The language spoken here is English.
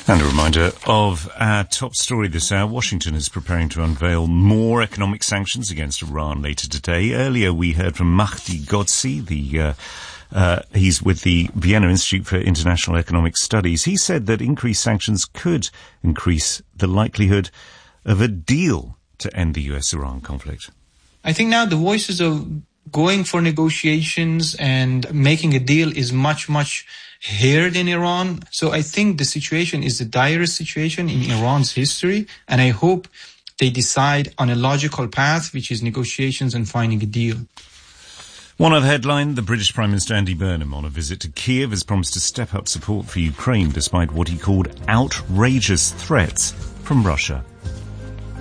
And a reminder of our top story this hour. Washington is preparing to unveil more economic sanctions against Iran later today. Earlier we heard from Mahdi Ghodsi, he's with the Vienna Institute for International Economic Studies. He said that increased sanctions could increase the likelihood of a deal to end the US-Iran conflict. I think now the voices of going for negotiations and making a deal is much, much heard in Iran. So I think the situation is the direst situation in Iran's history, and I hope they decide on a logical path, which is negotiations and finding a deal. One other headline, the British Prime Minister Andy Burnham on a visit to Kiev has promised to step up support for Ukraine despite what he called outrageous threats from Russia.